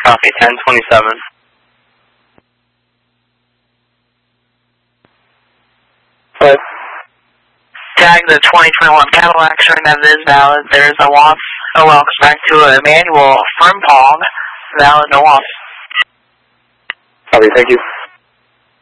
Copy, 1027. What? Tag the 2021 Cadillac, showing that it is valid. There is no loss. Oh, welcome back to a manual from Palm. Valid, no loss. Copy, thank you.